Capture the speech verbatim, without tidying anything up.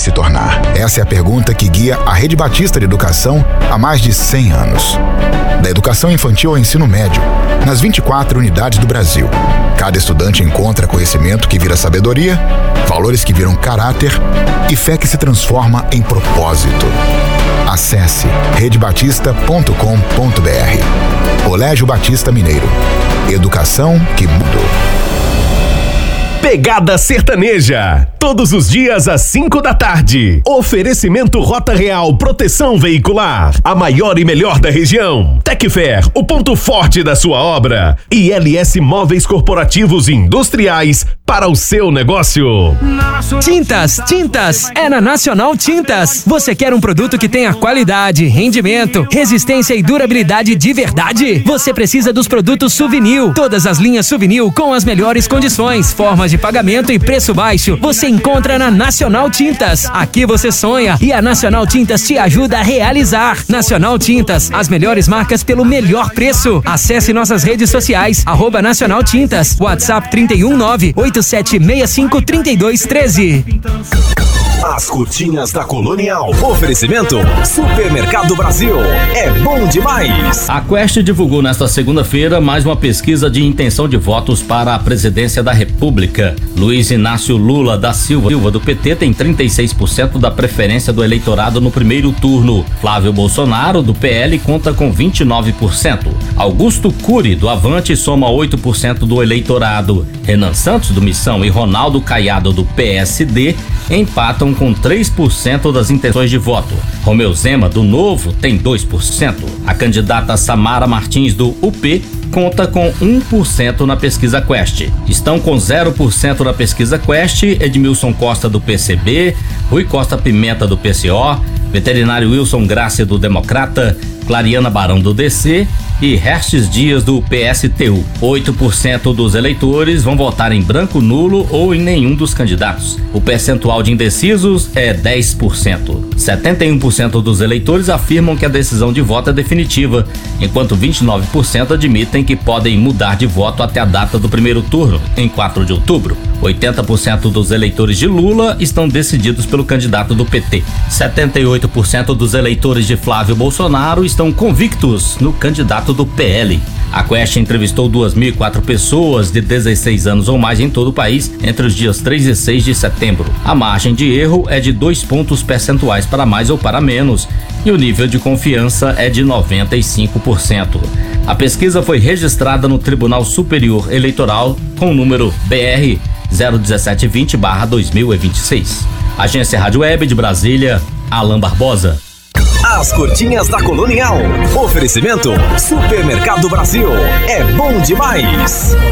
se tornar? Essa é a pergunta que guia a Rede Batista de Educação há mais de cem anos. Da educação infantil ao ensino médio, nas vinte e quatro unidades do Brasil, cada estudante encontra conhecimento que vira sabedoria, valores que viram caráter e fé que se transforma em propósito. Acesse rede batista ponto com ponto b r. Colégio Batista Mineiro. Educação que mudou. Pegada Sertaneja, todos os dias às cinco da tarde. Oferecimento Rota Real Proteção Veicular, a maior e melhor da região. Tecfer, o ponto forte da sua obra. E L S Móveis Corporativos e Industriais para o seu negócio. Tintas, tintas, é na Nacional Tintas. Você quer um produto que tenha qualidade, rendimento, resistência e durabilidade de verdade? Você precisa dos produtos Suvinil. Todas as linhas Suvinil com as melhores condições, formas de pagamento e preço baixo, você encontra na Nacional Tintas. Aqui você sonha e a Nacional Tintas te ajuda a realizar. Nacional Tintas, as melhores marcas pelo melhor preço. Acesse nossas redes sociais, arroba Nacional Tintas, WhatsApp trinta e um, nove oito sete seis cinco, três dois um três. As curtinhas da Colonial. Oferecimento Supermercado Brasil. É bom demais. A Quest divulgou nesta segunda-feira mais uma pesquisa de intenção de votos para a presidência da República. Luiz Inácio Lula da Silva, do P T, tem trinta e seis por cento da preferência do eleitorado no primeiro turno. Flávio Bolsonaro, do P L, conta com vinte e nove por cento. Augusto Cury, do Avante, soma oito por cento do eleitorado. Renan Santos, do Missão, e Ronaldo Caiado, do P S D, empatam com três por cento das intenções de voto. Romeu Zema, do Novo, tem dois por cento. A candidata Samara Martins, do U P, conta com um por cento na pesquisa Quest. Estão com zero por cento na pesquisa Quest Edmilson Costa, do P C B, Rui Costa Pimenta, do P C O, veterinário Wilson Graça, do Democrata, Clariana Barão, do D C, e Restes Dias, do P S T U. oito por cento dos eleitores vão votar em branco, nulo ou em nenhum dos candidatos. O percentual de indecisos é dez por cento. setenta e um por cento dos eleitores afirmam que a decisão de voto é definitiva, enquanto vinte e nove por cento admitem que podem mudar de voto até a data do primeiro turno, em quatro de outubro. oitenta por cento dos eleitores de Lula estão decididos pelo candidato do P T. setenta e oito por cento dos eleitores de Flávio Bolsonaro estão convictos no candidato do P L. A Quest entrevistou duas mil e quatro pessoas de dezesseis anos ou mais em todo o país entre os dias três e seis de setembro. A margem de erro é de dois pontos percentuais para mais ou para menos e o nível de confiança é de noventa e cinco por cento. A pesquisa foi registrada no Tribunal Superior Eleitoral com o número B R zero um sete dois zero barra dois mil e vinte e seis. Agência Rádio Web de Brasília, Alan Barbosa. As curtinhas da Colonial. Oferecimento Supermercado Brasil. É bom demais.